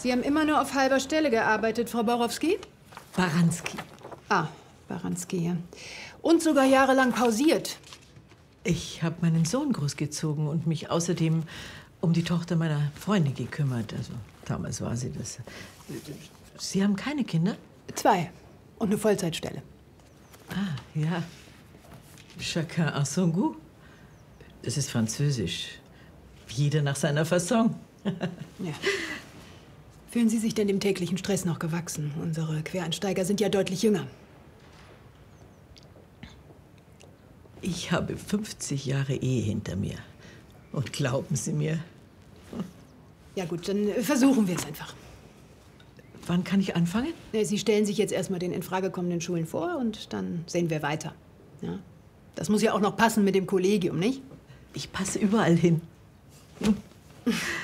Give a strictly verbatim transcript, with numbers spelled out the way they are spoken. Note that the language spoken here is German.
Sie haben immer nur auf halber Stelle gearbeitet, Frau Borowski? Baranski. Ah, Baranski, ja. Und sogar jahrelang pausiert. Ich habe meinen Sohn großgezogen und mich außerdem um die Tochter meiner Freundin gekümmert. Also damals war sie das. Sie haben keine Kinder? Zwei. Und eine Vollzeitstelle. Ah, ja. Chacun à son goût. Das ist Französisch. Jeder nach seiner Fasson. Ja. Fühlen Sie sich denn dem täglichen Stress noch gewachsen? Unsere Quereinsteiger sind ja deutlich jünger. Ich habe fünfzig Jahre Ehe hinter mir. Und glauben Sie mir. Ja gut, dann versuchen wir es einfach. Wann kann ich anfangen? Sie stellen sich jetzt erstmal den in Frage kommenden Schulen vor und dann sehen wir weiter. Ja? Das muss ja auch noch passen mit dem Kollegium, nicht? Ich passe überall hin. Hm.